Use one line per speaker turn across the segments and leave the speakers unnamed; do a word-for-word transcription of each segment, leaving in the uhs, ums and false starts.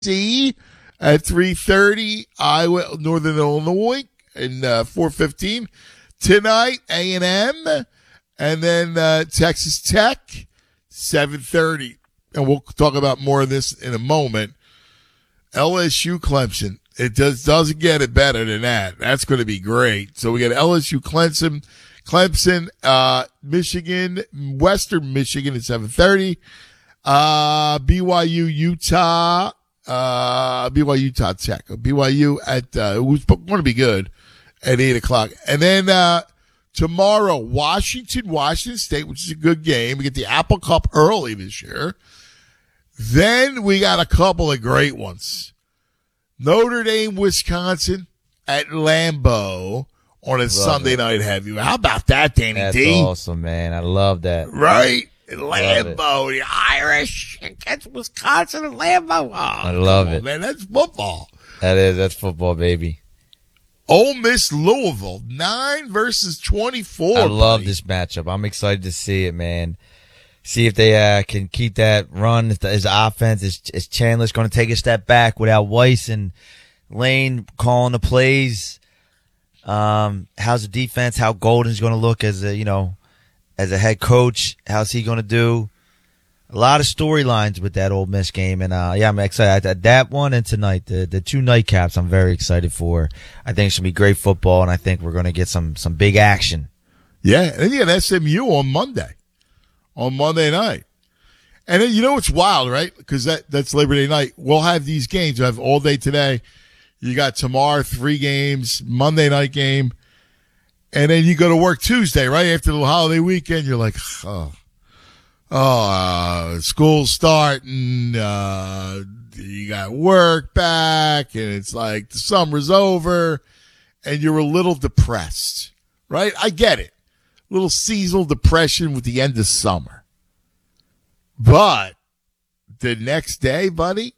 C at three thirty, Iowa, Northern Illinois, and uh, four fifteen. Tonight, A and M, and then uh, Texas Tech, seven thirty. And we'll talk about more of this in a moment. L S U Clemson. It does, doesn't get it better than that. That's going to be great. So we got L S U Clemson, Clemson, uh, Michigan, Western Michigan at seven thirty. Uh, B Y U, Utah, uh, B Y U, Utah Tech. B Y U at, uh, it was going to be good at eight o'clock. And then, uh, tomorrow, Washington, Washington State, which is a good game. We get the Apple Cup early this year. Then we got a couple of great ones. Notre Dame, Wisconsin at Lambeau on a love Sunday it. night heavy. How about that, Danny
That's
D?
That's awesome, man. I love that.
Right? Lambeau, the Irish against Wisconsin and Lambeau. Oh,
I love it.
Man, that's football.
That is. That's football, baby.
Ole Miss, Louisville, nine versus twenty-four.
I love
buddy.
this matchup. I'm excited to see it, man. See if they uh, can keep that run. If the, his offense is, is Chandler's going to take a step back without Weiss and Lane calling the plays. Um, how's the defense? How Golden's going to look as a you know as a head coach? How's he going to do? A lot of storylines with that Ole Miss game, and uh, yeah, I'm excited. That one and tonight, the the two nightcaps, I'm very excited for. I think it's gonna be great football, and I think we're gonna get some some big action.
Yeah, and then you got S M U on Monday, on Monday night, and then you know it's wild, right? Because that that's Labor Day night. We'll have these games. We have all day today. You got tomorrow three games, Monday night game, and then you go to work Tuesday, right after the holiday weekend. You're like, oh. Oh, uh, school's starting, uh, you got work back, and it's like the summer's over, and you're a little depressed, right? I get it. A little seasonal depression with the end of summer. But the next day, buddy,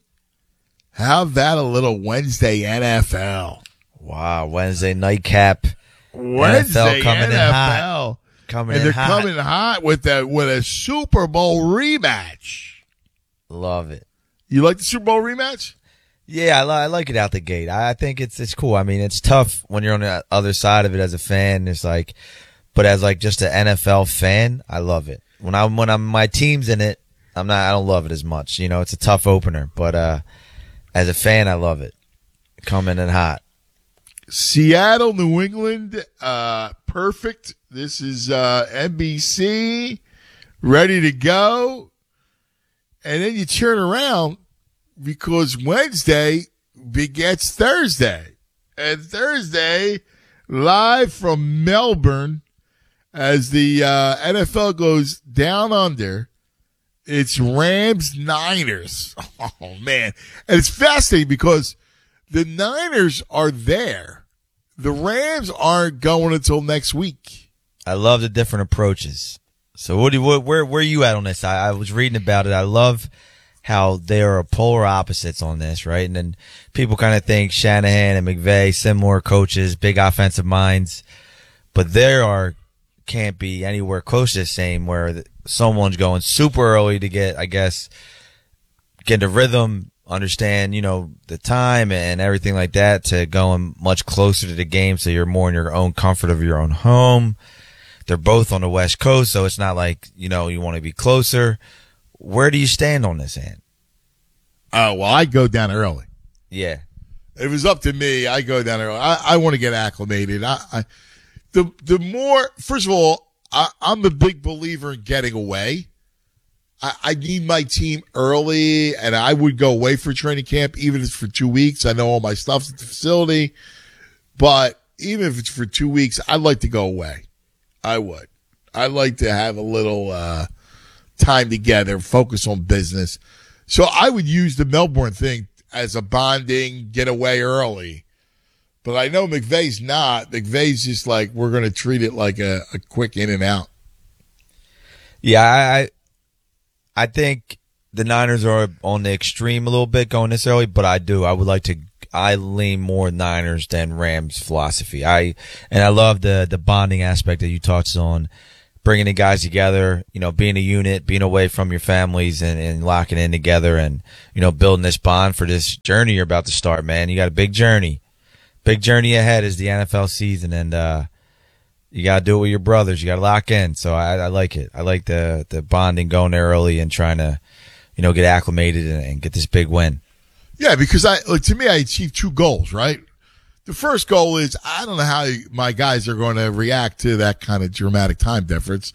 how about a little Wednesday N F L?
Wow, Wednesday nightcap.
Wednesday
N F L coming
N F L.
in hot. Coming
and
in
they're
hot.
coming hot with a with a Super Bowl rematch.
Love it.
You like the Super Bowl rematch?
Yeah, I, li- I like it out the gate. I, I think it's it's cool. I mean, it's tough when you're on the other side of it as a fan. It's like, but as like just an N F L fan, I love it. When I when I'm my team's in it, I'm not. I don't love it as much. You know, it's a tough opener. But uh, as a fan, I love it. Coming in hot.
Seattle, New England, uh, perfect. This is uh, N B C, ready to go. And then you turn around because Wednesday begets Thursday. And Thursday, live from Melbourne, as the uh, N F L goes down under, it's Rams Niners. Oh, man. And it's fascinating because the Niners are there. The Rams aren't going until next week.
I love the different approaches. So what do you, what, where where are you at on this? I, I was reading about it. I love how they are polar opposites on this, right? And then people kind of think Shanahan and McVay, similar coaches, big offensive minds, but there are can't be anywhere close to the same where someone's going super early to get, I guess, get the rhythm, understand, you know, the time and everything like that, to going much closer to the game so you're more in your own comfort of your own home. They're both on the West Coast, so it's not like, you know, you want to be closer. Where do you stand on this, Ant?
Oh, well, I go down early.
Yeah.
If it was up to me, I go down early. I, I want to get acclimated. I, I the the more, first of all, I, I'm a big believer in getting away. I, I need my team early, and I would go away for training camp, even if it's for two weeks. I know all my stuff's at the facility, but even if it's for two weeks, I'd like to go away. I would. I'd like to have a little uh, time together, focus on business. So I would use the Melbourne thing as a bonding, get away early. But I know McVay's not. McVay's just like, we're going to treat it like a, a quick in and out.
Yeah, I I think the Niners are on the extreme a little bit going this early, but I do. I would like to I lean more Niners than Rams philosophy. I and I love the the bonding aspect that you touched on. bringing the guys together, you know, being a unit, being away from your families and, and locking in together and, you know, building this bond for this journey you're about to start, man. You got a big journey. Big journey ahead is the N F L season, and uh, you got to do it with your brothers. You got to lock in. So I, I like it. I like the, the bonding going there early and trying to, you know, get acclimated and, and get this big win.
Yeah, because I like to me, I achieved two goals, right? The first goal is I don't know how my guys are going to react to that kind of dramatic time difference.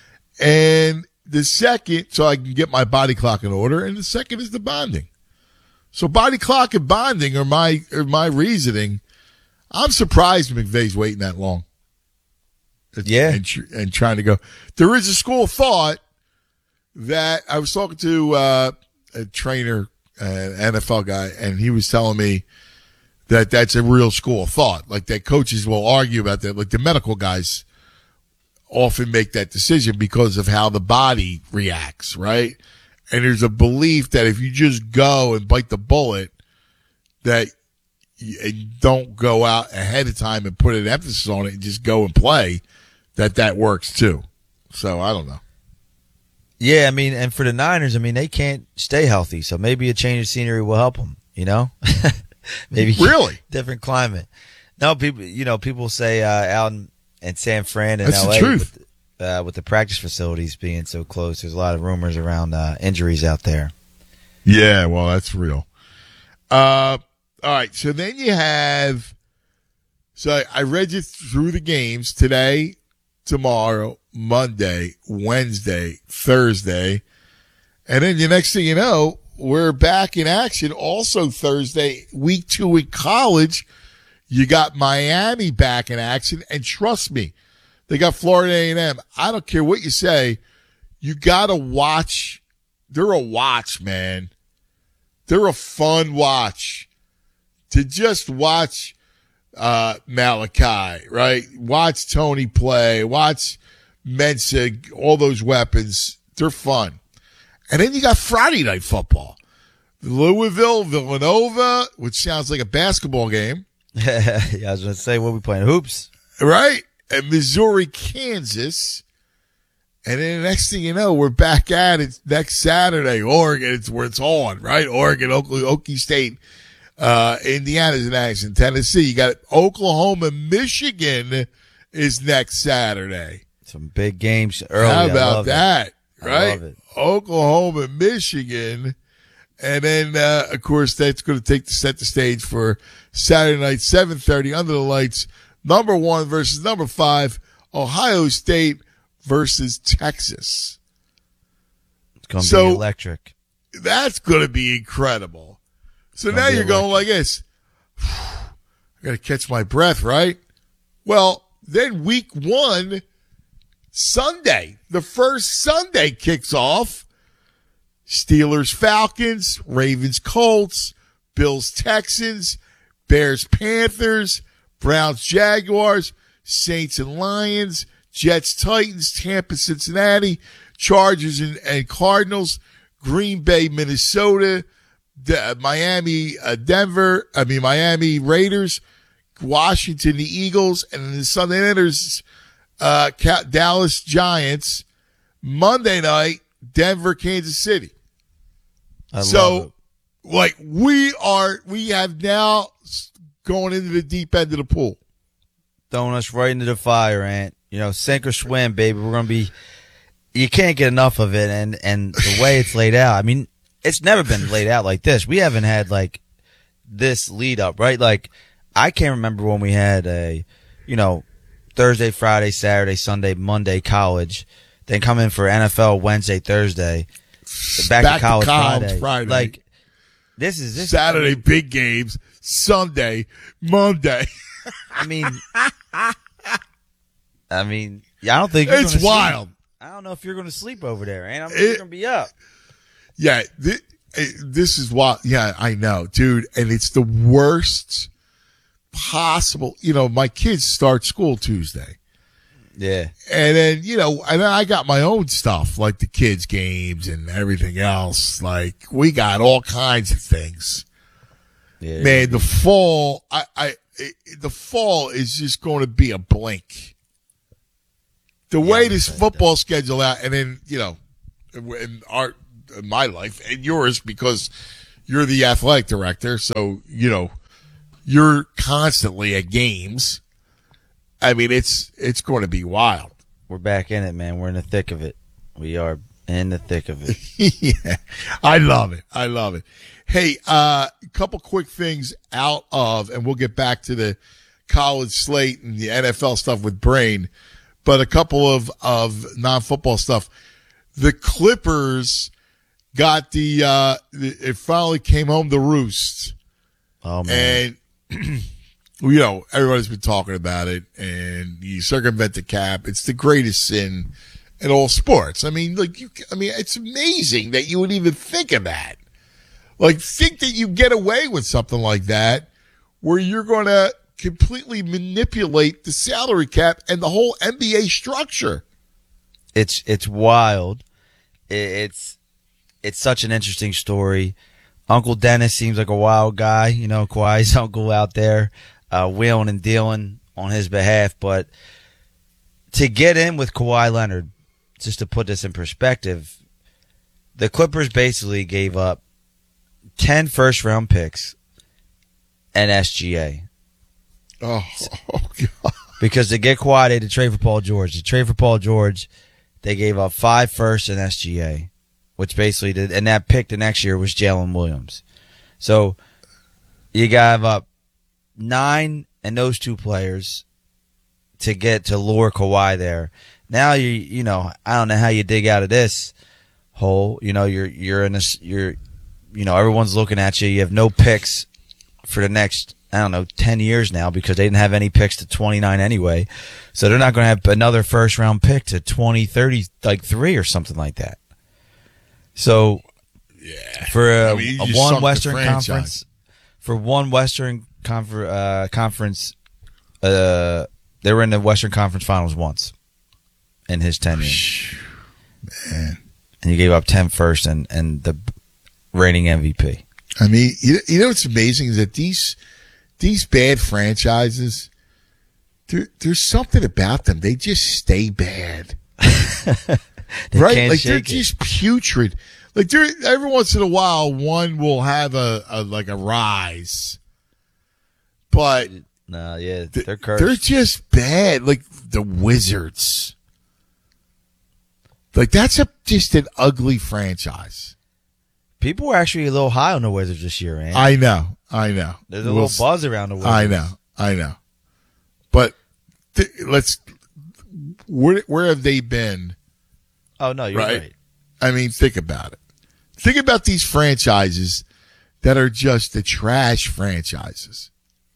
And the second, so I can get my body clock in order. And the second is the bonding. So body clock and bonding are my, are my reasoning. I'm surprised McVay's waiting that long.
Yeah.
And, and trying to go. There is a school of thought that I was talking to uh, a trainer, an N F L guy, and he was telling me that that's a real school of thought. Like that coaches will argue about that. Like the medical guys often make that decision because of how the body reacts, right? And there's a belief that if you just go and bite the bullet, that you and don't go out ahead of time and put an emphasis on it and just go and play, that that works too. So I don't know.
Yeah, I mean, and for the Niners, I mean, they can't stay healthy, so maybe a change of scenery will help them, you know? Maybe
really
different climate. No, people, you know, people say uh, out in, in San Fran and
That's
L A
the truth.
With, uh, with the practice facilities being so close, there's a lot of rumors around uh, injuries out there.
Yeah, well, that's real. Uh, all right, so then you have. So I, I read you through the games today, tomorrow, Monday, Wednesday, Thursday, and then the next thing you know, we're back in action. Also Thursday, week two in college, you got Miami back in action. And trust me, they got Florida A and M. I don't care what you say. You got to watch. They're a watch, man. They're a fun watch. To just watch uh, Malachi, right? Watch Tony play. Watch Mensa, all those weapons. They're fun. And then you got Friday night football. Louisville, Villanova, which sounds like a basketball game.
Yeah, I was going to say, what are we playing? Hoops?
Right? And Missouri, Kansas. And then the next thing you know, we're back at it next Saturday. Oregon, it's where it's on, right? Oregon, Oklahoma, Okie State, uh, Indiana's in action. Tennessee, you got Oklahoma, Michigan is next Saturday.
Some big games early.
How about that?
It.
Right?
I love it.
Oklahoma, Michigan. And then, uh, of course, that's going to take the set the stage for Saturday night, seven thirty, under the lights. Number one versus number five, Ohio State versus Texas.
It's going to
So,
be electric.
That's going to be incredible. So now you're going like this. I got to catch my breath, right? Well, then week one, Sunday, the first Sunday kicks off. Steelers, Falcons, Ravens, Colts, Bills, Texans, Bears, Panthers, Browns, Jaguars, Saints and Lions, Jets, Titans, Tampa, Cincinnati, Chargers and, and Cardinals, Green Bay, Minnesota, De- Miami, uh, Denver, I mean, Miami Raiders, Washington, the Eagles, and then the Sunday nights, uh, Dallas Giants. Monday night, Denver, Kansas City.
I
so,
love it.
like, we are, we have now going into the deep end of the pool.
Throwing us right into the fire, Ant. You know, sink or swim, baby. We're going to be, you can't get enough of it. And, and the way it's laid out, I mean, it's never been laid out like this. We haven't had, like, this lead up, right? Like, I can't remember when we had a, you know, Thursday, Friday, Saturday, Sunday, Monday college, then come in for N F L Wednesday, Thursday, back,
Back
to college
to college
Friday.
Friday.
Like, this is this
Saturday, big games. Sunday, Monday.
I mean, I mean, yeah, I don't think you're
It's
gonna
wild.
Sleep. I don't know if you're going to sleep over there, and I'm
It-
you're going to be up.
Yeah, this, this is wild. Yeah, I know, dude. And it's the worst possible. You know, my kids start school Tuesday.
Yeah,
And then, you know, and I got my own stuff, like the kids' games and everything else. Like, we got all kinds of things.
yeah.
Man, the fall, I, I, it, the fall is just going to be a blink. the
Yeah,
way
I'm
this
excited
football schedule out, and then, you know, in our, in my life and yours, because you're the athletic director, so, you know, you're constantly at games. I mean, it's, it's going to be wild.
We're back in it, man. We're in the thick of it. We are in the thick of it.
Yeah, I love it. I love it. Hey, uh, a couple quick things out of, and we'll get back to the college slate and the N F L stuff with Brain, but a couple of, of non-football stuff. The Clippers got the, uh, it finally came home to roost.
Oh, man.
And, you know, everybody's been talking about it, and you circumvent the cap. It's the greatest sin in all sports. I mean, like, you, I mean, it's amazing that you would even think of that. Like, think that you get away with something like that where you're going to completely manipulate the salary cap and the whole N B A structure.
It's it's wild. It's it's such an interesting story. Uncle Dennis seems like a wild guy, you know, Kawhi's uncle out there, uh, wheeling and dealing on his behalf. But to get in with Kawhi Leonard, just to put this in perspective, the Clippers basically gave up ten first round picks and S G A.
Oh, oh God.
Because to get Kawhi, they had to trade for Paul George. To trade for Paul George, they gave up five firsts and S G A, which basically did, and that pick the next year was Jalen Williams. So you got up nine and those two players to get to lure Kawhi there. Now you you know I don't know how you dig out of this hole. You know you're you're in this you're you know everyone's looking at you. You have no picks for the next I don't know ten years now because they didn't have any picks to twenty-nine anyway. So they're not going to have another first round pick to twenty, thirty, like three or something like that. So
Yeah.
for a,
I mean, you
a
just
one
sunk the
Western
franchise.
Conference, for one Western confer, uh, Conference, uh, they were in the Western Conference Finals once in his tenure.
Man.
And he gave up ten first and, and the reigning M V P.
I mean, you, you know what's amazing is that these these bad franchises, there, there's something about them. They just stay bad.
They
Right?
can't
Like they're
shake it.
just putrid. Like there, every once in a while, one will have a, a like a rise, but
No, yeah,
th-
they're cursed.
they're just bad. Like the Wizards. Like that's a just an ugly franchise.
People were actually a little high on the Wizards this year, man.
I know, I know.
There's a
We'll
little buzz around the Wizards.
I know, I know. But th- let's. Where where have they been?
Oh no, you're
Right.
right.
I mean, think about it. Think about these franchises that are just the trash franchises.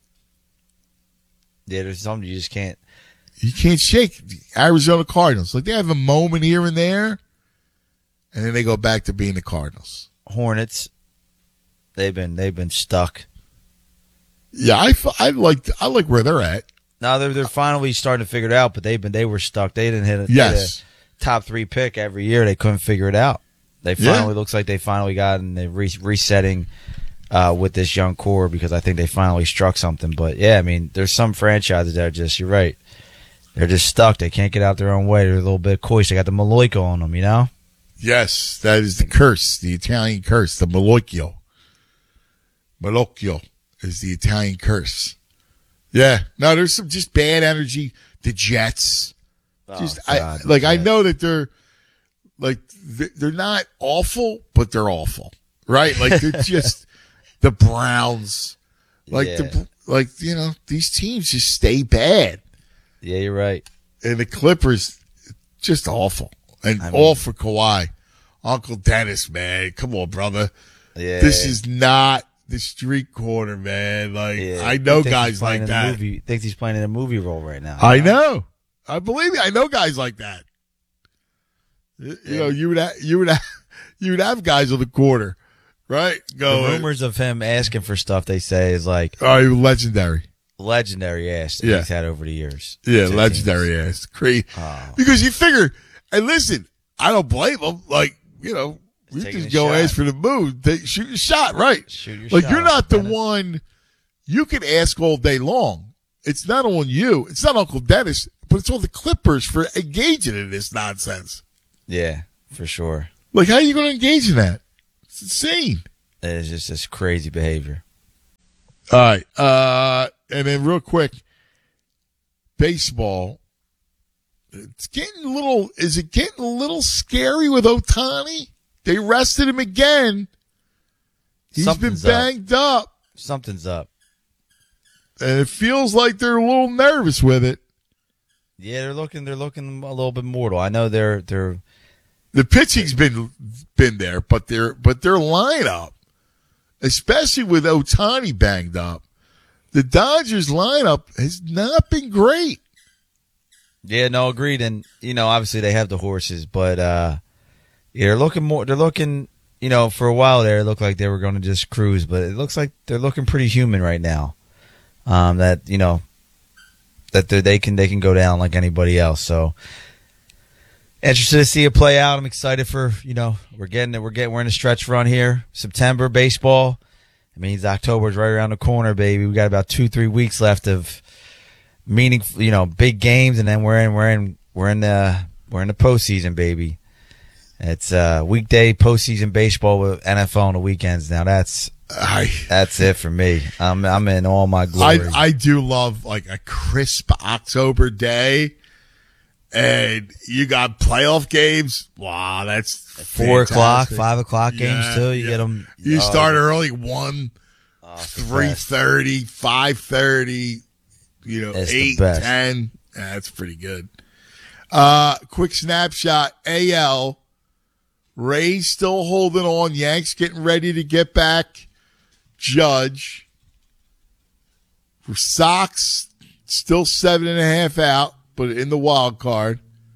Yeah, there's something you just can't.
You can't shake the Arizona Cardinals. Like they have a moment here and there, and then they go back to being the Cardinals.
Hornets, they've been they've been stuck.
Yeah, I, f- I like I like where they're at.
Now they're they're finally starting to figure it out, but they've been they were stuck. They didn't hit a,
Yes.
hit a top three pick every year. They couldn't figure it out. They
Yeah.
finally looks like they finally got and they're re- resetting uh, with this young core because I think they finally struck something. But yeah, I mean, there's some franchises that are just you're right. They're just stuck. They can't get out their own way. They're a little bit coish. They got the Maloika on them, you know.
Yes, that is the curse, the Italian curse, the Malocchio. Malocchio is the Italian curse. Yeah, no, there's some just bad energy. The Jets, just
Oh,
I
God,
like. I
yeah.
know that they're like th- they're not awful, but they're awful, right? Like they're just the Browns, like
Yeah.
the like you know these teams just stay bad,
Yeah, you're right.
and the Clippers just awful, and
I mean-
all for Kawhi. Uncle Dennis, man, come on, brother.
Yeah,
This is not the street corner, man. Like
yeah.
I know
He thinks he's
guys
playing
like
in a
that.
Movie, thinks he's playing in a movie role right now.
I know. I believe me. I know guys like that. You
Yeah.
know, you would have, you would have, you would have guys on the corner, right?
The
Go.
rumors of him asking for stuff they say is like
Oh, you're legendary.
legendary ass that
Yeah.
he's had over the years.
Yeah,
To
legendary ass. Crazy.
Oh.
Because you figure, and listen, I don't blame them. Like, you know, we
Taking
just
a
go
shot.
ask for the move. They shoot your shot, right?
Shoot your
Like
shot,
you're not the
Dennis.
one. You can ask all day long. It's not on you. It's not Uncle Dennis. but it's all the Clippers for engaging in this nonsense.
Yeah, for sure.
Like, how are you going to engage in that? It's insane.
It's just this crazy behavior.
All right. Uh, and then real quick, baseball. It's getting a little, is it getting a little scary with Ohtani? They rested him again. He's
Something's
been banged up. up.
Something's up.
And it feels like they're a little nervous with it.
Yeah, they're looking, they're looking a little bit mortal. I know they're, they're,
the pitching's been, been there, but their, but their lineup, especially with Ohtani banged up, the Dodgers lineup has not been great.
Yeah, no, agreed. And, you know, obviously they have the horses, but uh, yeah, they're looking more, they're looking, you know, for a while there, it looked like they were going to just cruise, but it looks like they're looking pretty human right now. Um, that, you know, that they can, they can go down like anybody else. So interested to see it play out. I'm excited for, you know, we're getting it. We're getting, we're in a stretch run here. September baseball. It means October's right around the corner, baby. We got about two, three weeks left of meaningful, you know, big games, and then we're in, we're in, we're in the, we're in the postseason, baby. It's uh weekday postseason baseball with N F L on the weekends. Now that's,
I,
that's it for me. I'm, I'm in all my glory.
I, I do love like a crisp October day, and you got playoff games. Wow, that's
four
fantastic.
o'clock, five o'clock games
Yeah,
too. You
yeah.
get them.
You
oh,
start early, one,
oh, it's the
three
best.
thirty, five thirty. You know,
It's the
eight,
best.
ten. Yeah, that's pretty good. Uh, quick snapshot. A L. Rays still holding on. Yanks getting ready to get back. Judge. For Sox, still seven and a half out, but in the wild card.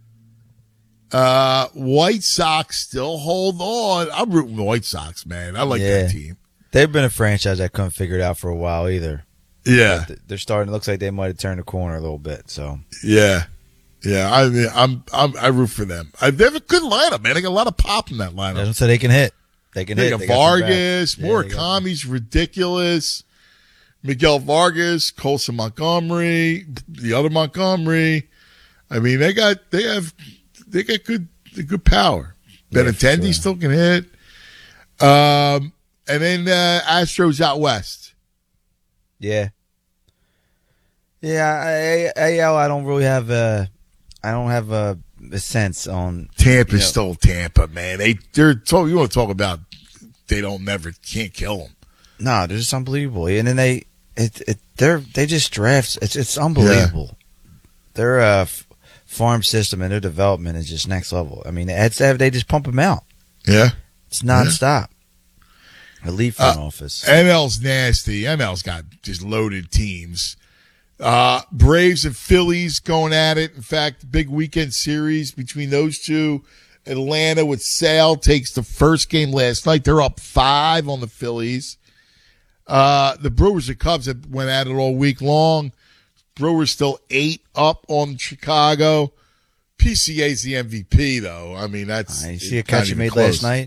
Uh, White Sox still hold on. I'm rooting for the White Sox, man. I like
Yeah.
that team.
They've been a franchise that couldn't figure it out for a while either.
Yeah.
But they're starting. It looks like they might have turned the corner a little bit. So
Yeah, yeah. I mean, I'm, I'm, I root for them. I, they have a good lineup, man. They got a lot of pop in that lineup.
so they can hit. They can
They
hit.
got
They got some
Vargas,
bats. Yeah, they got-
Murakami's ridiculous. Miguel Vargas, Colson Montgomery, the other Montgomery. I mean, they got, they have, they got good, good power.
Yeah, for
Benintendi
sure.
still can hit. Um, and then uh, Astros out west.
Yeah. Yeah, A- A L, I don't really have a, I don't have a, a sense on.
Tampa's
you know,
still Tampa, man. They, they're, talk, you want to talk about, they don't never, can't kill them.
No, they're just unbelievable. And then they, it, it, they're, they just draft. It's, it's unbelievable. Their uh, f- farm system and their development is just next level. I mean, it's, they just pump them out.
Yeah.
It's nonstop. Elite front
Uh,
office.
N L's nasty. N L's got just loaded teams. Uh, Braves and Phillies going at it. In fact, big weekend series between those two. Atlanta with Sale takes the first game last night. They're up five on the Phillies. Uh, the Brewers and Cubs have went at it all week long. Brewers still eight up on Chicago. P C A's the M V P though. I mean, that's
Uh, you see a
it's
catch
not
he
even
made
close.
last night?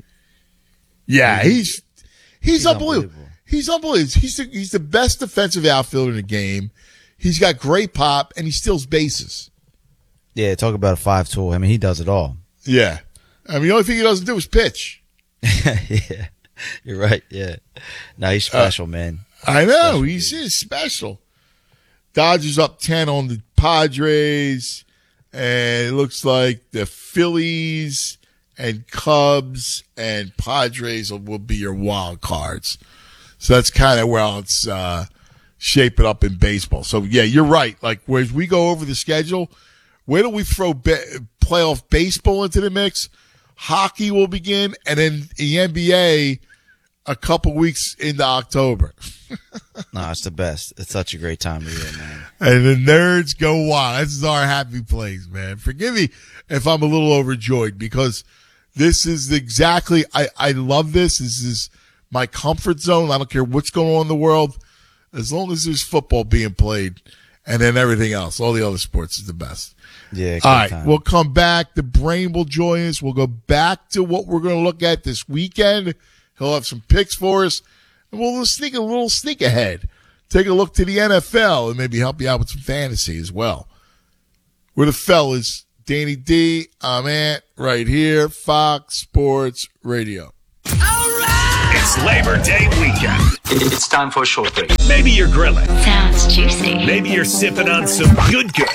Yeah, he's he's,
He's
unbelievable.
unbelievable.
He's unbelievable. He's the, he's the best defensive outfielder in the game. He's got great pop and he steals bases.
Yeah, talk about a five tool. I mean, he does it all.
Yeah, I mean the only thing he doesn't do is pitch.
Yeah, you're right. Yeah, no, he's special, man.
I know
Special
he's, he's special. Dodgers up ten on the Padres, and it looks like the Phillies and Cubs and Padres will, will be your wild cards. So that's kind of where it's uh, shaping up in baseball. So yeah, you're right. Like whereas we go over the schedule, where do we throw be- playoff baseball into the mix? Hockey will begin, and then the N B A a couple weeks into October.
No, it's the best. It's such a great time of year, man.
And the nerds go wild. This is our happy place, man. Forgive me if I'm a little overjoyed because this is exactly, I, I love this. This is my comfort zone. I don't care what's going on in the world. As long as there's football being played and then everything else, all the other sports is the best.
Yeah, good
All right,
time.
we'll come back. The brain will join us. We'll go back to what we're going to look at this weekend. He'll have some picks for us, and we'll sneak a little sneak ahead. Take a look to the N F L and maybe help you out with some fantasy as well. We're the fellas. Danny D, I'm Ant, right here, Fox Sports Radio.
All right!
It's Labor Day weekend.
It's time for a short break.
Maybe you're grilling.
Sounds juicy.
Maybe you're sipping on some good good.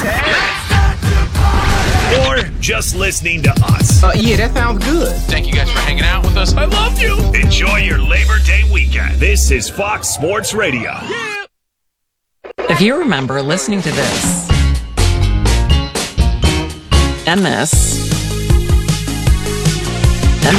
Or just listening to us.
Uh, yeah, that sounds good.
Thank you guys for hanging out with us. I love you.
Enjoy your Labor Day weekend. This is Fox Sports Radio.
Yeah.
If you remember listening to this and this and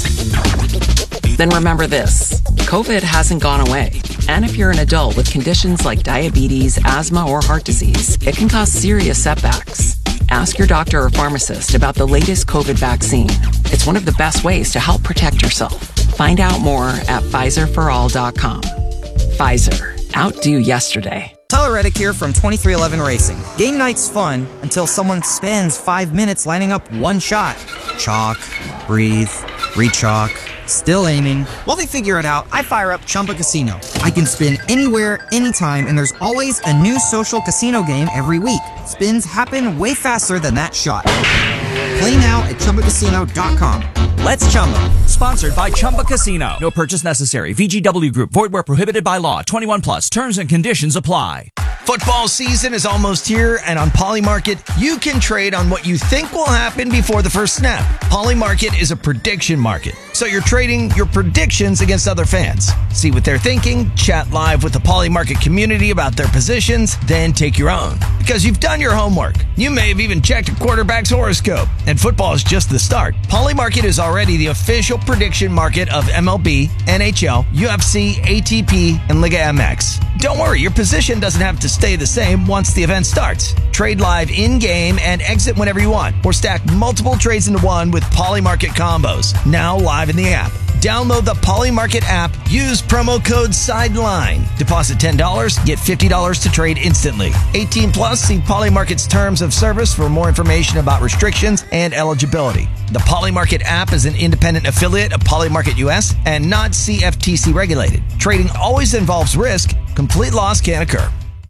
this, then remember this. COVID hasn't gone away. And if you're an adult with conditions like diabetes, asthma, or heart disease, it can cause serious setbacks. Ask your doctor or pharmacist about the latest COVID vaccine. It's one of the best ways to help protect yourself. Find out more at Pfizer for all dot com. Pfizer. Outdo yesterday.
Tyler Reddick here from twenty-three eleven Racing. Game night's fun until someone spends five minutes lining up one shot. Chalk, breathe, re-chalk, still aiming. While they figure it out, I fire up Chumba Casino. I can spin anywhere, anytime, and there's always a new social casino game every week. Spins happen way faster than that shot. Play now at Chumba Casino dot com. Let's Chumba.
Sponsored by Chumba Casino. No purchase necessary. V G W Group. Void where prohibited by law. twenty-one plus. Terms and conditions apply.
Football season is almost here, and on Polymarket, you can trade on what you think will happen before the first snap. Polymarket is a prediction market, so you're trading your predictions against other fans. See what they're thinking, chat live with the Polymarket community about their positions, then take your own. Because you've done your homework. You may have even checked a quarterback's horoscope, and football is just the start. Polymarket is already the official prediction market of M L B, N H L, U F C, A T P, and Liga M X. Don't worry, your position doesn't have to stay the same once the event starts. Trade live in-game and exit whenever you want, or stack multiple trades into one with Polymarket combos. Now live in the app. Download the Polymarket app. Use promo code SIDELINE. Deposit ten dollars, get fifty dollars to trade instantly. eighteen plus, see Polymarket's terms of service for more information about restrictions and eligibility. The Polymarket app is an independent affiliate of Polymarket U S and not C F T C regulated. Trading always involves risk. Complete loss can occur.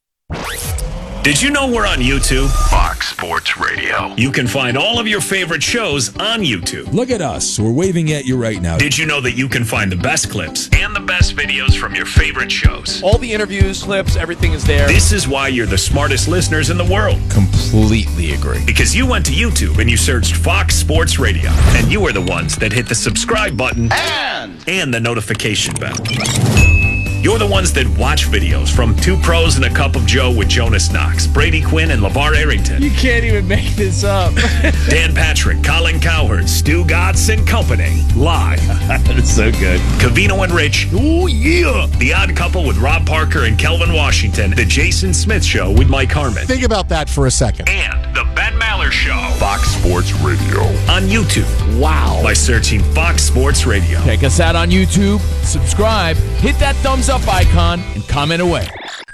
Did you know we're on YouTube?
Fox Sports Radio.
You can find all of your favorite shows on YouTube.
Look at us. We're waving at you right now.
Did you know that you can find the best clips and the best videos from your favorite shows?
All the interviews, clips, everything is there.
This is why you're the smartest listeners in the world.
Completely agree.
Because you went to YouTube and you searched Fox Sports Radio, and you were the ones that hit the subscribe button
And,
and the notification bell. You're the ones that watch videos from Two Pros and a Cup of Joe with Jonas Knox, Brady Quinn, and LeVar Arrington.
You can't even make this up.
Dan Patrick, Colin Cowherd, Stu Gatz and Company. Live.
That's so good.
Covino and Rich. Oh, yeah. The Odd Couple with Rob Parker and Kelvin Washington. The Jason Smith Show with Mike Harmon.
Think about that for a second.
And the Ben Maller Show.
Fox Sports Radio.
On YouTube.
Wow.
By searching Fox Sports Radio.
Check us out on YouTube. Subscribe. Hit that thumbs up icon and comment away.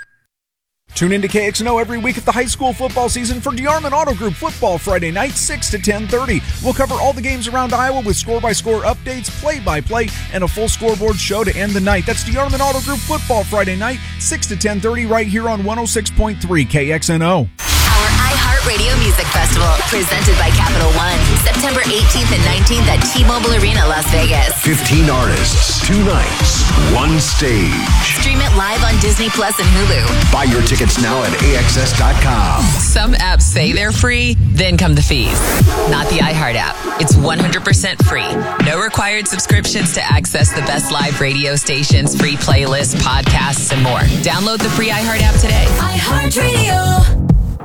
Tune in to K X N O every week at the high school football season for DeArmond Auto Group football Friday night, six to ten thirty. We'll cover all the games around Iowa with score-by-score updates, play-by-play, and a full scoreboard show to end the night. That's DeArmond Auto Group football Friday night, six to ten thirty right here on one oh six point three K X N O.
Our iHeartRadio Music Festival, presented by Capital One, September eighteenth and nineteenth at T-Mobile Arena, Las Vegas.
fifteen artists, two nights, one stage.
Stream it live on Disney Plus and Hulu.
Buy your tickets now at A X S dot com.
Some apps say they're free, then come the fees. Not the iHeart app. It's one hundred percent free. No required subscriptions to access the best live radio stations, free playlists, podcasts, and more. Download the free iHeart app today.
iHeartRadio.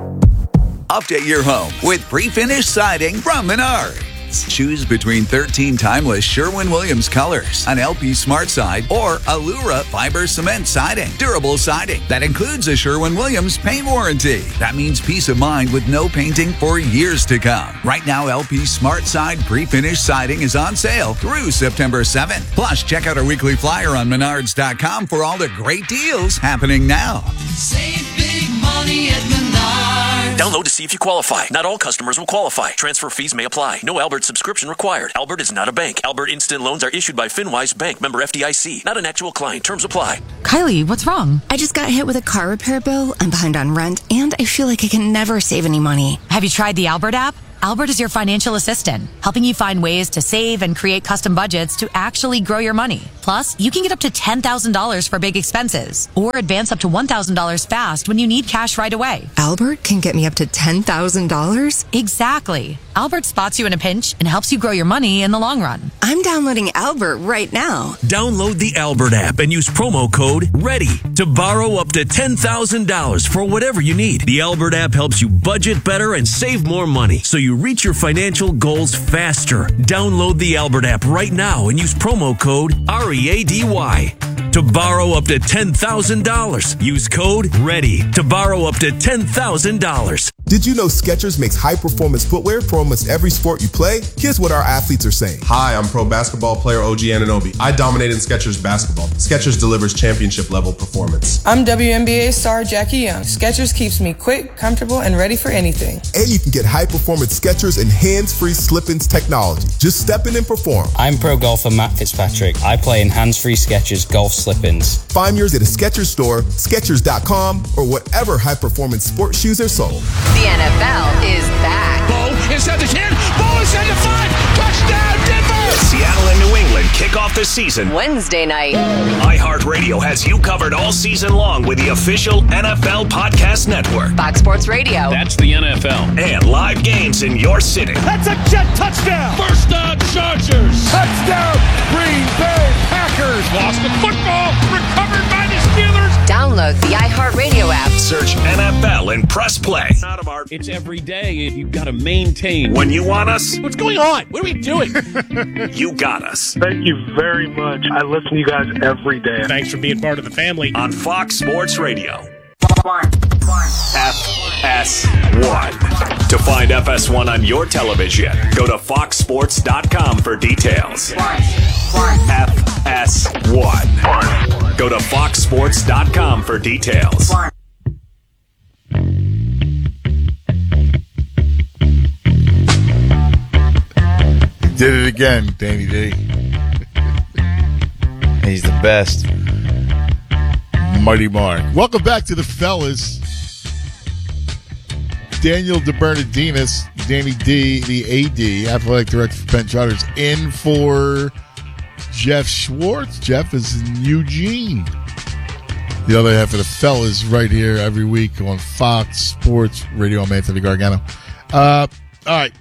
Update your home with pre-finished siding from Menards. Choose between thirteen timeless Sherwin-Williams colors, an L P Smart Side, or Allura Fiber Cement Siding. Durable siding that includes a Sherwin-Williams paint warranty. That means peace of mind with no painting for years to come. Right now, L P Smart Side pre-finished siding is on sale through September seventh. Plus, check out our weekly flyer on Menards dot com for all the great deals happening now.
Save big money at Menards.
Download to see if you qualify. Not all customers will qualify. Transfer fees may apply. No Albert subscription required. Albert is not a bank. Albert Instant Loans are issued by FinWise Bank, member F D I C. Not an actual client. Terms apply.
Kylie, what's wrong? I just got hit with a car repair bill. I'm behind on rent, and I feel like I can never save any money.
Have you tried the Albert app? Albert is your financial assistant, helping you find ways to save and create custom budgets to actually grow your money. Plus, you can get up to ten thousand dollars for big expenses or advance up to one thousand dollars fast when you need cash right away.
Albert can get me up to ten thousand dollars?
Exactly. Albert spots you in a pinch and helps you grow your money in the long run.
I'm downloading Albert right now.
Download the Albert app and use promo code READY to borrow up to ten thousand dollars for whatever you need. The Albert app helps you budget better and save more money so you reach your financial goals faster. Download the Albert app right now and use promo code R E A D Y to borrow up to ten thousand dollars. Use code READY to borrow up to ten thousand dollars.
Did you know Skechers makes high-performance footwear for almost every sport you play? Here's what our athletes are saying.
Hi, I'm pro basketball player O G Anunoby. I dominate in Skechers basketball. Skechers delivers championship-level performance.
I'm W N B A star Jackie Young. Skechers keeps me quick, comfortable, and ready for anything.
And you can get high-performance Skechers and hands-free slip-ins technology. Just step in and perform.
I'm pro golfer Matt Fitzpatrick. I play in hands-free Skechers golf slip-ins.
Find yours at a Skechers store, Skechers dot com, or whatever high-performance sports shoes are sold.
The N F L is back.
Bo inside the ten. Bo inside the five. Touchdown, Denver!
Seattle and New England kick off the season
Wednesday night.
iHeartRadio has you covered all season long with the official N F L Podcast Network.
Fox Sports Radio.
That's the N F L. And live games in your city.
That's a Jet touchdown. First down, Chargers. Touchdown, Green Bay Packers. Lost the football. Recovered by the Steelers.
Download the iHeartRadio app.
Search N F L and press play.
It's every day. You've got to maintain.
When you want us,
what's going on? What are we doing?
You got us.
Thank you very much. I listen to you guys every day.
Thanks for being part of the family.
On Fox Sports Radio. F S one. To find F S one on your television, go to fox sports dot com for details. F S one. Go to fox sports dot com for details.
Did it again, Danny D.
He's the best.
Mighty Mark. Welcome back to the fellas. Daniel DeBernardinis, Danny D, the A D, athletic director for Penn Charters, in for Jeff Schwartz. Jeff is in Eugene. The other half of the fellas right here every week on Fox Sports Radio. I'm Anthony Gargano. Uh, all right.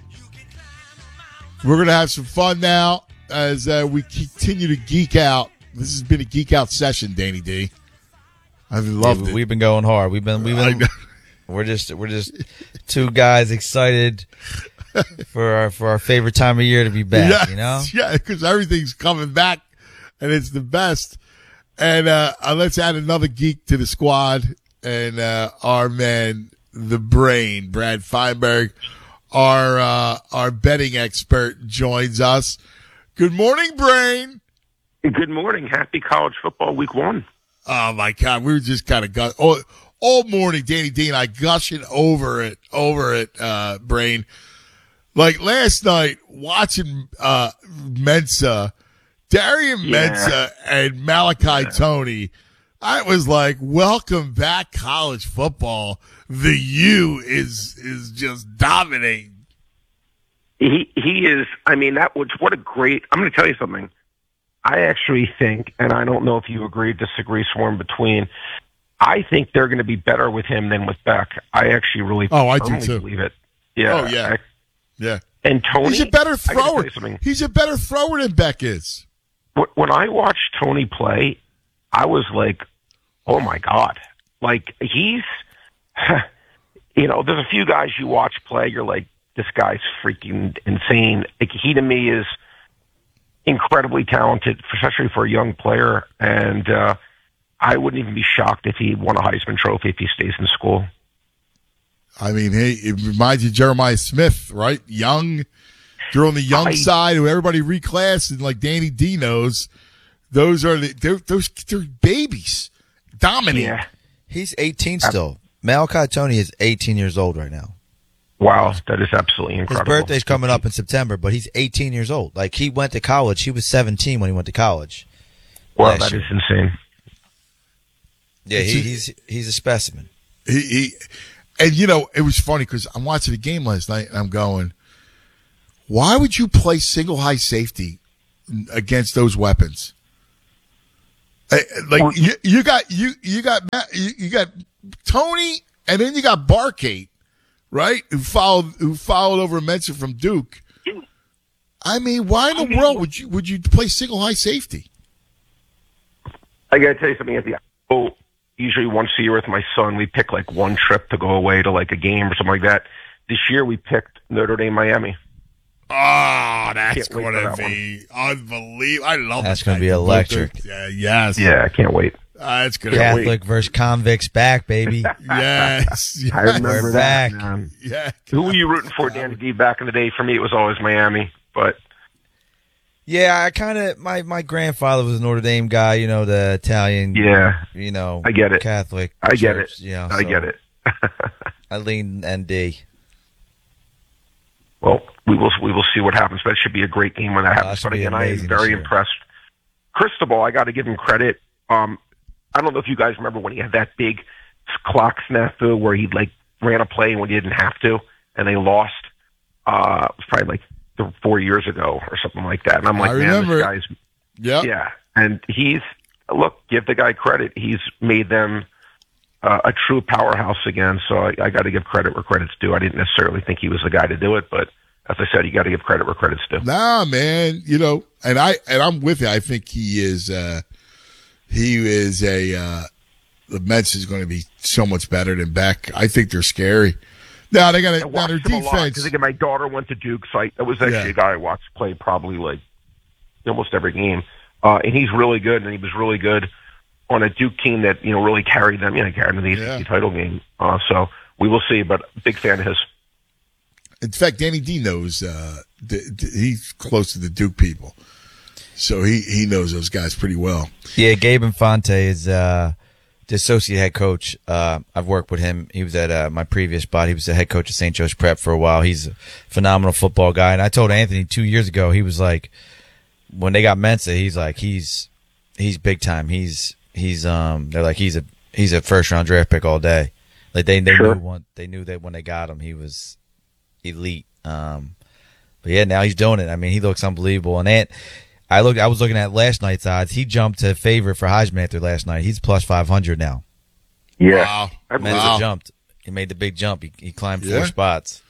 We're going to have some fun now as uh, we continue to geek out. This has been a geek out session, Danny D. I've loved
yeah,
it.
We've been going hard. We've been, we've been, we're just, we're just two guys excited for our, for our favorite time of year to be back,
yes,
you know?
Yeah, because everything's coming back and it's the best. And uh, uh, let's add another geek to the squad. And uh, our man, the brain, Brad Feinberg, our uh, our betting expert, joins us. Good morning, Brain.
Good morning. Happy college football week one.
Oh, my God. We were just kind of gut- all, all morning, Danny D and I gushing over it, over it, uh, Brain. Like last night, watching uh, Mensa, Darian
Yeah.
Mensa and Malachi
Yeah.
Tony, I was like, welcome back, college football. The U is is just dominating.
He he is. I mean, that was what a great. I'm going to tell you something. I actually think, and I don't know if you agree, disagree, somewhere in between. I think they're going to be better with him than with Beck. I actually really
Oh, I do
firmly
too.
believe it. Yeah.
Oh, yeah.
I-
Yeah.
and Tony,
He's a better
I gotta tell
thrower.
you something.
He's a better thrower than Beck is.
Wh- When I watched Tony play, I was like, "Oh my god!" Like he's, you know, there's a few guys you watch play, you're like, "This guy's freaking insane." Like he to me is incredibly talented, especially for a young player, and uh, I wouldn't even be shocked if he won a Heisman Trophy if he stays in school.
I mean, hey, it reminds you of Jeremiah Smith, right? Young. You're on the young
I-
side who everybody reclassed, and like Danny D knows, those are the they're, those they're babies, dominating.
Yeah.
He's eighteen still. Malachi Tony is eighteen years old right now.
Wow, that is absolutely incredible.
His birthday's coming up in September, but he's eighteen years old. Like, he went to college. He was seventeen when he went to college.
Wow, that is insane.
Yeah, he, he's he's a specimen.
He, he and you know, it was funny because I'm watching the game last night and I'm going, why would you play single high safety against those weapons? Like you, you got you you got you, you got Tony, and then you got Barkate, right? Who followed who followed over Mensa from Duke. I mean, why in the world would you would you play single high safety?
I got to tell you something, Anthony. Oh, usually once a year with my son, we pick like one trip to go away to like a game or something like that. This year we picked Notre Dame, Miami.
Oh, that's going to be unbelievable. I love
That's going to be electric.
Yeah, yes.
Yeah, I can't wait.
Uh, it's going to
Catholic versus convicts back, baby.
Yes. yes.
I remember
We're
that,
back.
man.
Yeah.
Who were you rooting for, Danny D? Back in the day, for me, it was always Miami. But
Yeah, I kind of my my grandfather was a Notre Dame guy, you know, the Italian,
yeah,
you know,
I get it.
Catholic.
I get
church,
it.
You know,
I
so
get it.
I lean N D.
Well, we will we will see what happens. That should be a great game when that happens.
should
But
be
again, I am
amazing
very
this year.
impressed. Cristobal, I got to give him credit. Um, I don't know if you guys remember when he had that big clock snafu where he like ran a play when he didn't have to, and they lost. Uh, it was probably like th- four years ago or something like that. And I'm like,
I
man,
remember
this
it.
guy's
Yep.
yeah. And he's look, give the guy credit. He's made them uh, a true powerhouse again. So I, I got to give credit where credit's due. I didn't necessarily think he was the guy to do it, but as I said, you got to give credit where credit's due.
Nah, man. You know, and I and I'm with you. I think he is. Uh, he is a. Uh, the Mets is going to be so much better than Beck. I think they're scary. Now they got
I
to. Now
watched
their
him a lot
defense.
because again, my daughter went to Duke, so I, that was actually
Yeah.
a guy I watched play probably like almost every game, uh, and he's really good, and he was really good on a Duke team that you know really carried them. You know, carried them to the A C C title game. Uh, so we will see, but big fan of his.
In fact, Danny D knows. Uh, d- d- he's close to the Duke people, so he he knows those guys pretty well.
Yeah, Gabe Infante is uh, the associate head coach. Uh, I've worked with him. He was at uh, my previous spot. He was the head coach at Saint Joe's Prep for a while. He's a phenomenal football guy. And I told Anthony two years ago, he was like, when they got Mensa, he's like, he's he's big time. He's he's um. They're like he's a he's a first round draft pick all day. Like they they
Sure.
knew one, they knew that when they got him, he was elite. Um, but yeah, now he's doing it. I mean, he looks unbelievable. And Ant, I look, I was looking at last night's odds. He jumped to favorite for Heisman after last night. He's plus five hundred now.
Yeah,
Wow.
Mensa
Wow.
jumped. He made the big jump. He, he climbed
Yeah.
four spots.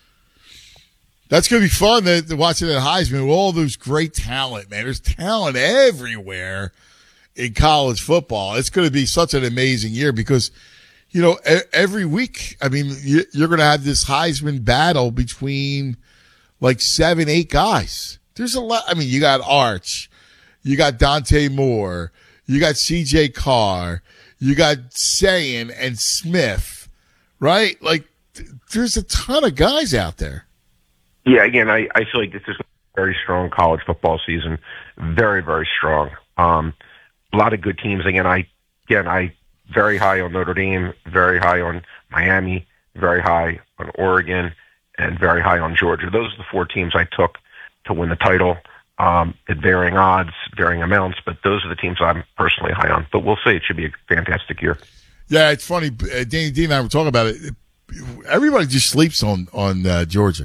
That's going to be fun to, to watch it at Heisman with all those great talent, man. There's talent everywhere in college football. It's going to be such an amazing year because, you know, e- every week, I mean, you, you're going to have this Heisman battle between like seven, eight guys. There's a lot. I mean, you got Arch, you got Dante Moore, you got C J Carr, you got Sayin and Smith, right? Like, th- there's a ton of guys out there.
Yeah, again, I, I feel like this is a very strong college football season. Very, very strong. Um, a lot of good teams. Again, I again I very high on Notre Dame, very high on Miami, very high on Oregon, and very high on Georgia. Those are the four teams I took to win the title um, at varying odds, varying amounts, but those are the teams I'm personally high on. But we'll see. It should be a fantastic year.
Yeah, it's funny. Uh, Danny D and I were talking about it. Everybody just sleeps on on uh, Georgia.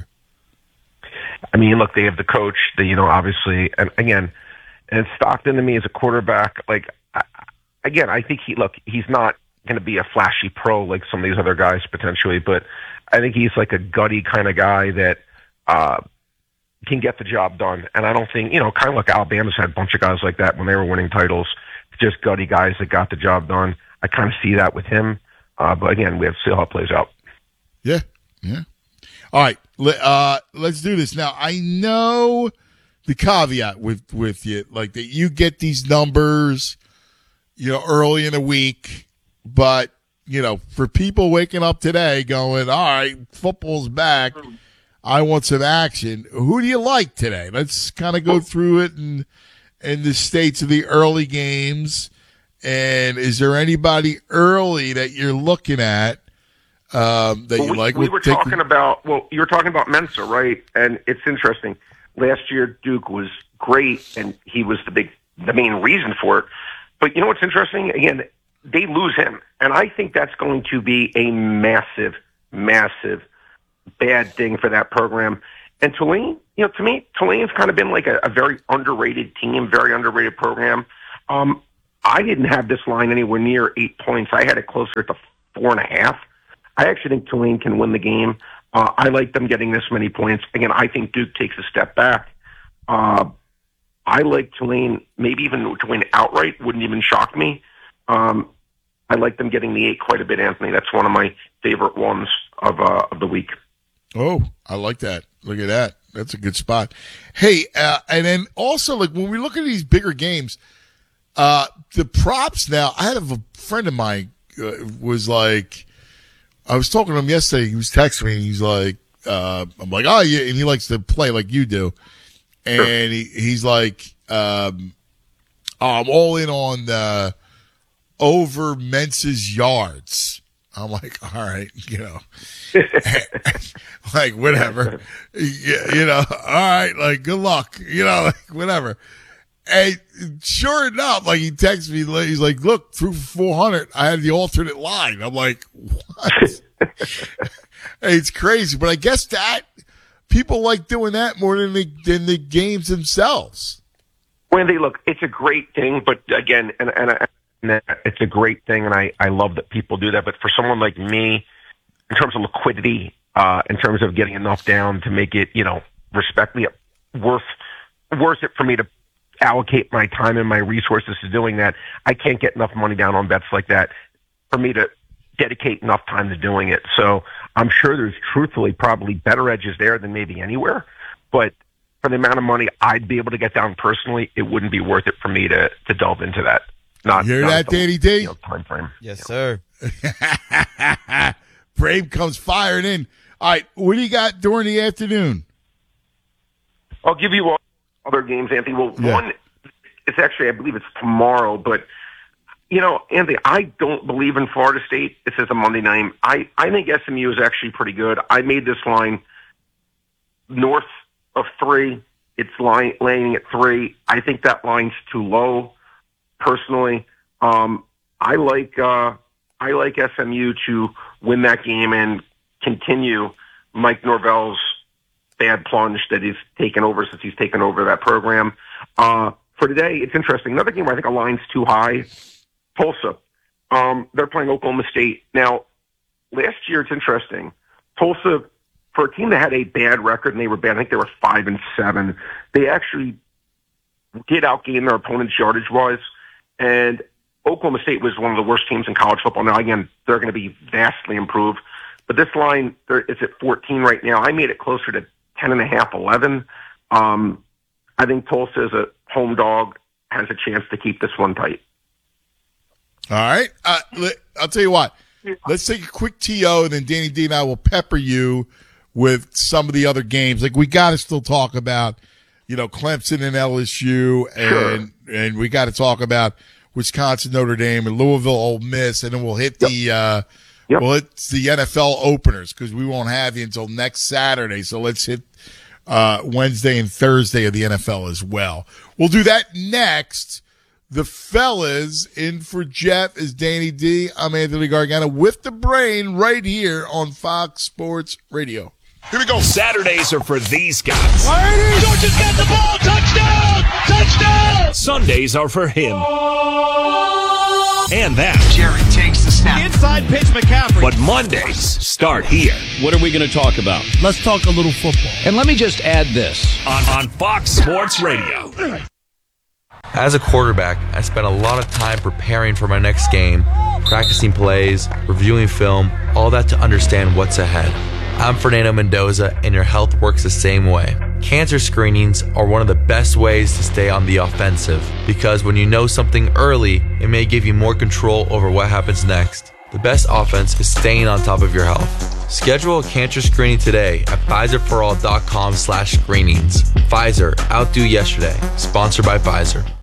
I mean, look, they have the coach, the, you know, obviously, and again, and Stockton to me as a quarterback, like, I, again, I think he, look, he's not going to be a flashy pro like some of these other guys potentially, but I think he's like a gutty kind of guy that uh, can get the job done. And I don't think, you know, kind of like Alabama's had a bunch of guys like that when they were winning titles, just gutty guys that got the job done. I kind of see that with him. Uh, but again, we have to see how it plays out.
Yeah, yeah. All right, let, uh, let's do this now. I know the caveat with with you, like that you get these numbers, you know, early in the week, but you know, for people waking up today going, all right, football's back, I want some action. Who do you like today? Let's kind of go through it and and the states of the early games. And is there anybody early that you're looking at? um, that
well,
you
we,
like?
We
We'll
were
take-
talking about, well, you were talking about Mensa, right? And it's interesting. Last year, Duke was great, and he was the big, the main reason for it. But you know what's interesting? Again, they lose him, and I think that's going to be a massive, massive bad thing for that program. And Tulane, you know, to me, Tulane's kind of been like a, a very underrated team, very underrated program. Um, I didn't have this line anywhere near eight points. I had it closer to four and a half. I actually think Tulane can win the game. Uh, I like them getting this many points. Again, I think Duke takes a step back. Uh, I like Tulane, maybe even Tulane outright, wouldn't even shock me. Um, I like them getting the eight quite a bit, Anthony. That's one of my favorite ones of uh, of the week.
Oh, I like that. Look at that. That's a good spot. Hey, uh, and then also, like, when we look at these bigger games, uh, the props now, I had a friend of mine uh, was like, I was talking to him yesterday. He was texting me. And he's like, uh, I'm like, oh, yeah. And he likes to play like you do. And sure. he, he's like, um, oh, I'm all in on uh, over Mensa's yards. I'm like, all right, you know, like, whatever, you, you know, all right, like, good luck, you know, like, whatever. And sure enough, like, he texts me, he's like, look, through four hundred, I had the alternate line. I'm like, what? It's crazy, but I guess that people like doing that more than the, than the games themselves.
Wendy, look, it's a great thing, but again, and, and I, it's a great thing, and I, I love that people do that. But for someone like me, in terms of liquidity, uh, in terms of getting enough down to make it, you know, respectfully worth worth it for me to allocate my time and my resources to doing that, I can't get enough money down on bets like that for me to dedicate enough time to doing it. So I'm sure there's truthfully probably better edges there than maybe anywhere. But for the amount of money I'd be able to get down personally, it wouldn't be worth it for me to, to delve into that. Not,
you hear
not
that,
the,
Danny D?
You know, time frame.
Yes, sir.
Brave comes firing in. All right, what do you got during the afternoon?
I'll give you all other games, Anthony. Well,
Yeah.
one, it's actually, I believe it's tomorrow, but, you know, Anthony, I don't believe in Florida State. This is a Monday night. I, I think S M U is actually pretty good. I made this line north of three. It's line, laying at three. I think that line's too low. Personally, um, I like uh, I like S M U to win that game and continue Mike Norvell's bad plunge that he's taken over since he's taken over that program. Uh, for today, it's interesting. Another game where I think a line's too high, Tulsa. Um, they're playing Oklahoma State. Now, last year, it's interesting. Tulsa, for a team that had a bad record, and they were bad, I think they were five and seven, they actually did outgain their opponents yardage-wise. And Oklahoma State was one of the worst teams in college football. Now, again, they're going to be vastly improved. But this line is at fourteen right now. I made it closer to ten and a half, eleven. Um, I think Tulsa as a home dog has a chance to keep this one tight.
All right. Uh, let, I'll tell you what. Let's take a quick T O, and then Danny D and I will pepper you with some of the other games. Like, we got to still talk about, you know, Clemson and L S U, and
Sure.
and we got to talk about Wisconsin, Notre Dame, and Louisville, Ole Miss, and then we'll hit the
Yep.
uh,
Yep.
well, it's the N F L openers because we won't have you until next Saturday. So let's hit uh, Wednesday and Thursday of the N F L as well. We'll do that next. The fellas in for Jeff is Danny D. I'm Anthony Gargano with the brain right here on Fox Sports Radio.
Here we go. Saturdays are for these guys.
Ladies, Georgia's got the ball. Touchdown! Touchdown!
Sundays are for him. And that.
Jerry takes the snap. Inside pitch, McCaffrey.
But Mondays start here.
What are we going to talk about?
Let's talk a little football.
And let me just add this.
On, on Fox Sports Radio.
As a quarterback, I spent a lot of time preparing for my next game, practicing plays, reviewing film, all that to understand what's ahead. I'm Fernando Mendoza, and your health works the same way. Cancer screenings are one of the best ways to stay on the offensive, because when you know something early, it may give you more control over what happens next. The best offense is staying on top of your health. Schedule a cancer screening today at Pfizer For All dot com slash screenings. Pfizer, outdo yesterday. Sponsored by Pfizer.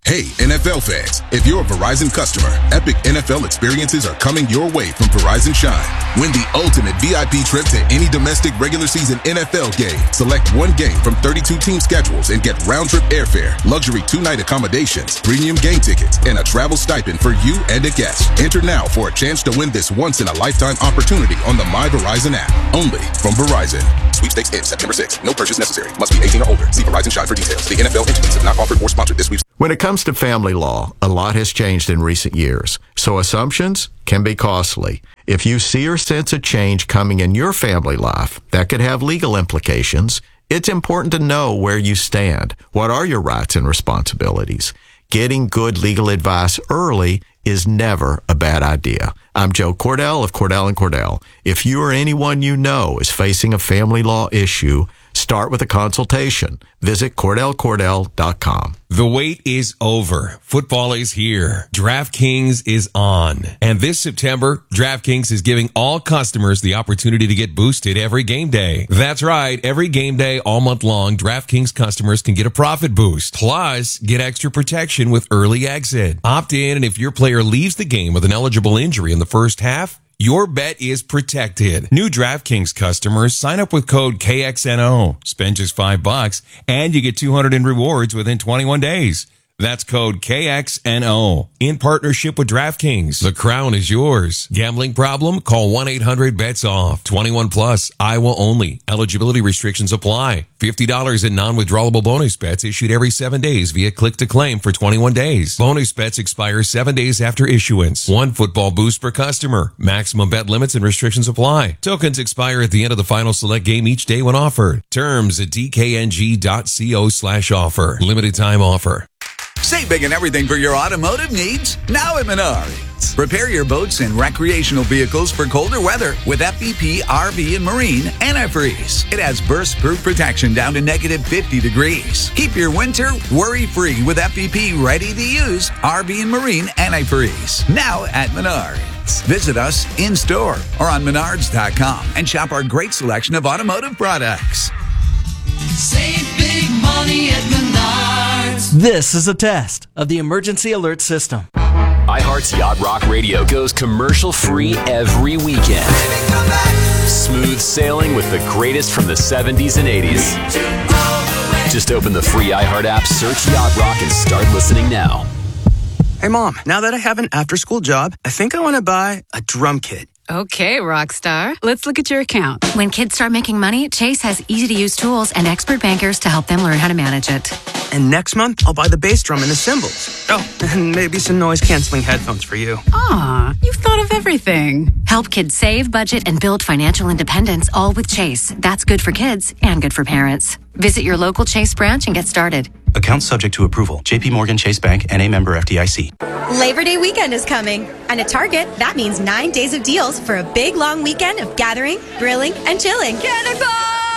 Hey, N F L fans, if you're a Verizon customer, epic N F L experiences are coming your way from Verizon Shine. Win the ultimate V I P trip to any domestic regular season N F L game. Select one game from thirty-two team schedules and get round-trip airfare, luxury two-night accommodations, premium game tickets, and a travel stipend for you and a guest. Enter now for a chance to win this once-in-a-lifetime opportunity on the My Verizon app. Only from Verizon. Sweepstakes ends September sixth. No purchase necessary. Must be eighteen or older. See Verizon Shine for details. The N F L entities have not offered or sponsored this sweepstakes.
When it comes to family law, a lot has changed in recent years, so assumptions can be costly. If you see or sense a change coming in your family life that could have legal implications, it's important to know where you stand. What are your rights and responsibilities? Getting good legal advice early is never a bad idea. I'm Joe Cordell of Cordell and Cordell. If you or anyone you know is facing a family law issue, start with a consultation. Visit Cordell Cordell dot com.
The wait is over. Football is here. DraftKings is on. And this September, DraftKings is giving all customers the opportunity to get boosted every game day. That's right. Every game day all month long, DraftKings customers can get a profit boost. Plus, get extra protection with early exit. Opt in, and if your player leaves the game with an eligible injury in the first half, your bet is protected. New DraftKings customers sign up with code K X N O. Spend just five bucks and you get two hundred in rewards within twenty-one days. That's code K X N O in partnership with DraftKings. The crown is yours. Gambling problem? Call one eight hundred bets off. twenty-one plus, Iowa only. Eligibility restrictions apply. fifty dollars in non-withdrawable bonus bets issued every seven days via click to claim for twenty-one days. Bonus bets expire seven days after issuance. One football boost per customer. Maximum bet limits and restrictions apply. Tokens expire at the end of the final select game each day when offered. Terms at D K N G dot co slash offer. Limited time offer.
Save big and everything for your automotive needs now at Menards. Prepare your boats and recreational vehicles for colder weather with F V P R V and Marine Antifreeze. It has burst-proof protection down to negative fifty degrees. Keep your winter worry-free with F V P ready-to-use R V and Marine Antifreeze. Now at Menards. Visit us in-store or on menards dot com and shop our great selection of automotive products.
Save big money at Menards.
This is a test of the emergency alert system.
iHeart's Yacht Rock Radio goes commercial-free every weekend. Smooth sailing with the greatest from the seventies and eighties. Just open the free iHeart app, search Yacht Rock, and start listening now.
Hey, Mom, now that I have an after-school job, I think I want to buy a drum kit.
Okay, Rockstar. Let's look at your account.
When kids start making money, Chase has easy-to-use tools and expert bankers to help them learn how to manage it.
And next month, I'll buy the bass drum and the cymbals. Oh, and maybe some noise-canceling headphones for you.
Aw, you've thought of everything.
Help kids save, budget, and build financial independence, all with Chase. That's good for kids and good for parents. Visit your local Chase branch and get started.
Account subject to approval. J P Morgan Chase Bank, N A member F D I C.
Labor Day weekend is coming. And at Target, that means nine days of deals for a big, long weekend of gathering, grilling, and chilling. Cannonball!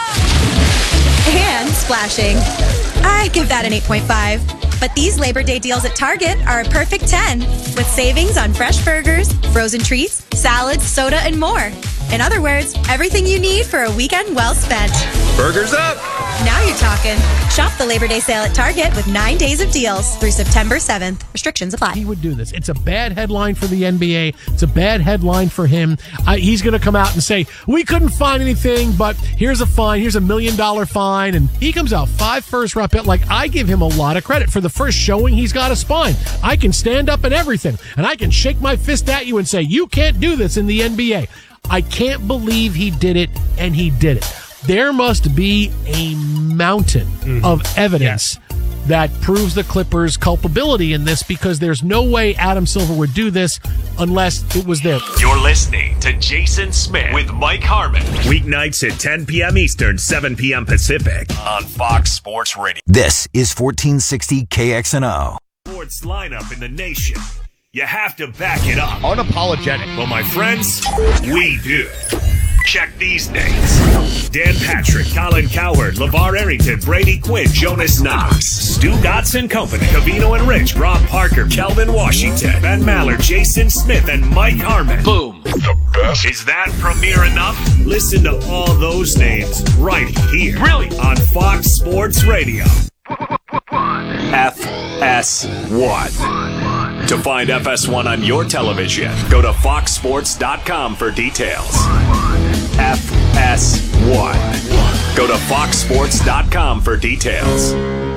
And splashing. I give that an eight point five. But these Labor Day deals at Target are a perfect ten, with savings on fresh burgers, frozen treats, salads, soda, and more. In other words, everything you need for a weekend well spent.
Burgers up!
Now you're talking. Shop the Labor Day sale at Target with nine days of deals through September seventh. Restrictions apply.
He would do this. It's a bad headline for the N B A. It's a bad headline for him. Uh, he's going to come out and say, we couldn't find anything, but here's a fine. Here's a million dollar fine. And he comes out five first round pick. Like, I give him a lot of credit for the first showing he's got a spine. I can stand up and everything, and I can shake my fist at you and say, you can't do this in the N B A. I can't believe he did it, and he did it. There must be a mountain mm-hmm. of evidence yes. that proves the Clippers' culpability in this, because there's no way Adam Silver would do this unless it was there.
You're listening to Jason Smith with Mike Harmon.
Weeknights at ten p.m. Eastern, seven p.m. Pacific
on Fox Sports Radio.
This is fourteen sixty K X N O.
Sports lineup in the nation. You have to back it up.
Unapologetic.
Well, my friends, we do. Check these names. Dan Patrick, Colin Cowherd, LeVar Arrington, Brady Quinn, Jonas Knox, Stu Gotts and Company, Cavino and Rich, Rob Parker, Kelvin Washington, Ben Maller, Jason Smith, and Mike Harmon.
Boom.
The best. Is that premiere enough? Listen to all those names right here.
Really?
On Fox Sports Radio.
One. F S one. To find F S one on your television, go to fox sports dot com for details. F S one. Go to fox sports dot com for details.